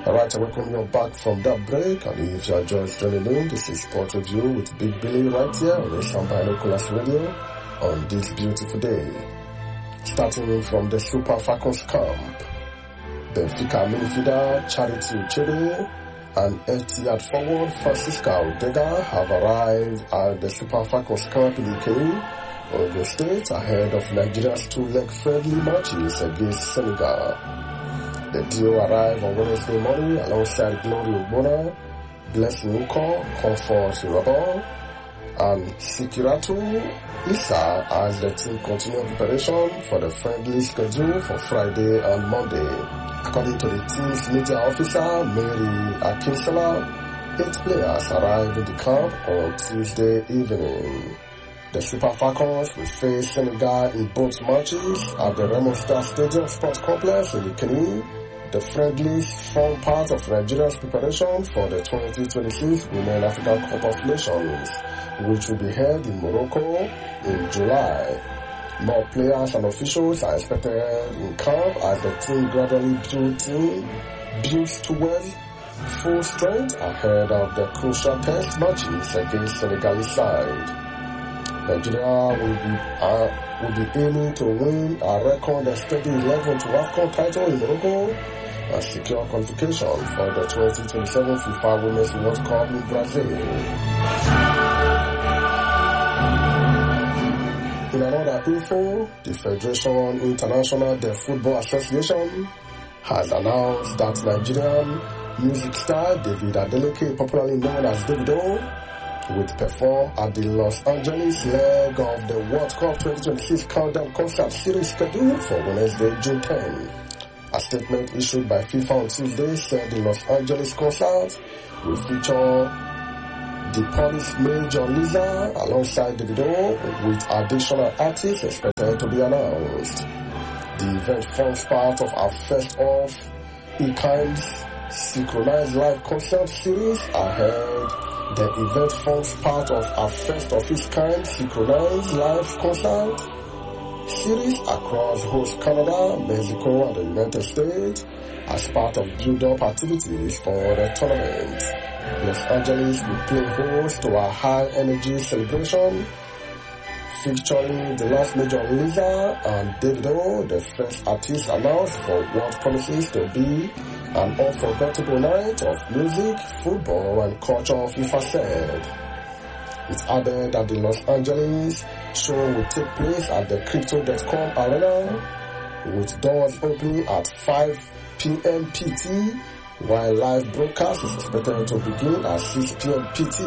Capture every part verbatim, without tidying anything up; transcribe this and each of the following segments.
Alright, I welcome you back from that break, and if you are just joining in, this is Sport Review with Big Billy right here on Asian Binoculars Radio on this beautiful day. Starting from the Super Falcons camp, Benfica midfielder Charity Uchebe and Etihad forward Francisca Odega have arrived at the Super Falcons camp in Ikei, Ogun State, ahead of Nigeria's two-leg friendly matches against Senegal. The duo arrived on Wednesday morning alongside Glory Ogbonna, Blessing Uko, Comfort Irabor, and Sikiratu Issa as the team continued preparation for the friendly schedule for Friday and Monday. According to the team's media officer, Mary Akinsola, eight players arrived in the camp on Tuesday evening. The Super Falcons will face Senegal in both matches at the Remo Star Stadium Sports Complex in Ikeni. The friendlies form part of Nigeria's preparation for the twenty twenty-six Women African Cup of Nations, which will be held in Morocco in July. More players and officials are expected in camp as the team gradually builds team builds towards full strength ahead of the crucial test matches against Senegalese side. Nigeria will be uh, will be aiming to win a record and steady eleven to AFCON title in Morocco and secure qualification for the twenty twenty-seven FIFA Women's World Cup in Brazil. In another info, the Federation International de Football Association has announced that Nigerian music star David Adeleke, popularly known as Davido, will perform at the Los Angeles leg of the World Cup twenty twenty-six Countdown Concert Series scheduled for Wednesday, June tenth. A statement issued by FIFA on Tuesday said the Los Angeles concert will feature the Polish Major Liza alongside Davido, with additional artists expected to be announced. The event forms part of our first of a kind synchronized live concert series ahead. The event forms part of a first of its kind synchronized live concert series across host Canada, Mexico, and the United States as part of build-up activities for the tournament. Los Angeles will play host to a high-energy celebration featuring the last Major Liza and Davido, the first artist announced for what promises to be an unforgettable night of music, football, and culture, FIFA said. It added that the Los Angeles show will take place at the Crypto dot com Arena, with doors opening at five p.m. P T, while live broadcast is expected to begin at six p.m. P T.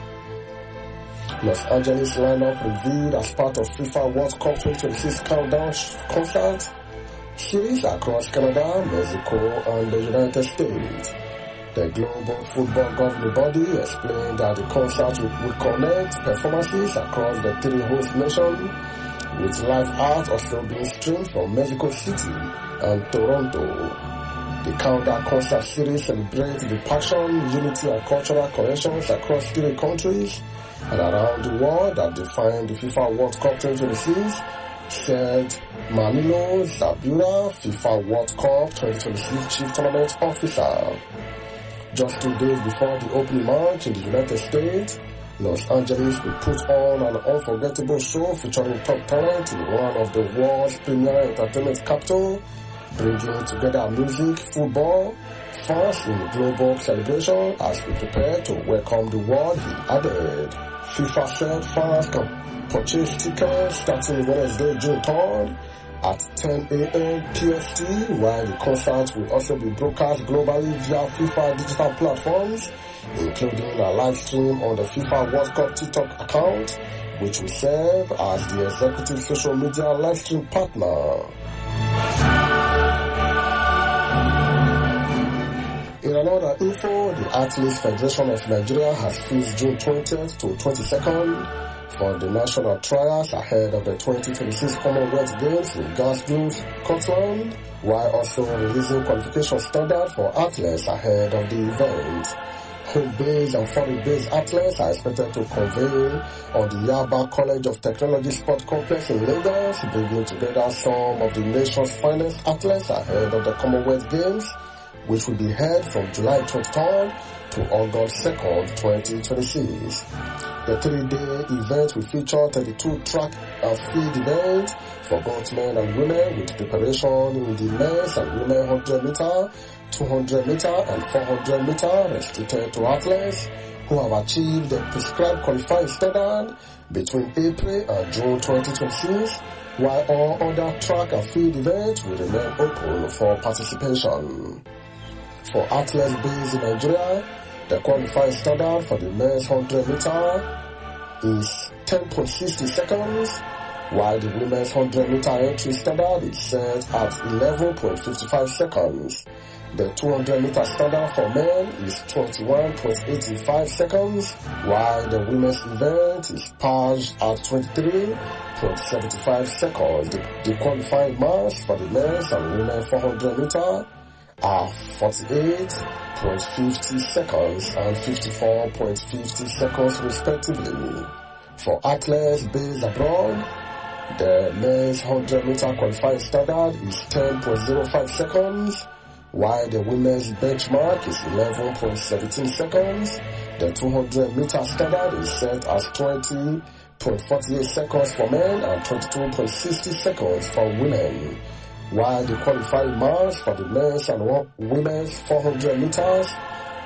Los Angeles lineup revealed as part of FIFA World Cup twenty twenty-six Countdown concert series across Canada, Mexico, and the United States. The Global Football Governing Body explained that the concert would, would connect performances across the three host nations, with live art also being streamed from Mexico City and Toronto. The Countdown concert series celebrates the passion, unity, and cultural connections across three countries and around the world that define the FIFA World Cup twenty twenty-six, said Manilo Zabura, FIFA World Cup twenty twenty-six Chief Tournament Officer. Just two days before the opening match in the United States, Los Angeles will put on an unforgettable show featuring top talent in one of the world's premier entertainment capital, bringing together music, football, fans in global celebration as we prepare to welcome the world, he added. FIFA said fans can purchase tickets starting Wednesday, June third at ten a.m. P S T, while the concert will also be broadcast globally via FIFA digital platforms, including a live stream on the FIFA World Cup TikTok account, which will serve as the executive social media live stream partner. In another info, the Athletes Federation of Nigeria has fixed June twentieth to twenty-second for the national trials ahead of the twenty twenty-six Commonwealth Games in Glasgow, Scotland, while also releasing qualification standards for athletes ahead of the event. Home-based and foreign-based athletes are expected to convene on the Yaba College of Technology Sport Complex in Lagos, bringing together some of the nation's finest athletes ahead of the Commonwealth Games, which will be held from July twenty-third to August second, twenty twenty-six. The three-day event will feature thirty-two track and field events for both men and women, with preparation in the men's and women's one hundred meter, two hundred meter, and four hundred meter restricted to athletes who have achieved the prescribed qualifying standard between April and June twenty twenty-six, while all other track and field events will remain open for participation. For athletes based in Nigeria, the qualifying standard for the men's one hundred meter is ten point six zero seconds, while the women's one hundred meter entry standard is set at eleven point five five seconds. The two hundred meter standard for men is twenty-one point eight five seconds, while the women's event is paged at twenty-three point seven five seconds. The, the qualifying marks for the men's and women's four hundred meter are forty-eight point five zero seconds and fifty-four point five zero seconds respectively. For athletes based abroad, the men's one hundred meter qualifying standard is ten point zero five seconds, while the women's benchmark is eleven point one seven seconds. The two hundred meter standard is set as twenty point four eight seconds for men and twenty-two point six zero seconds for women, while the qualifying marks for the men's and women's four hundred meters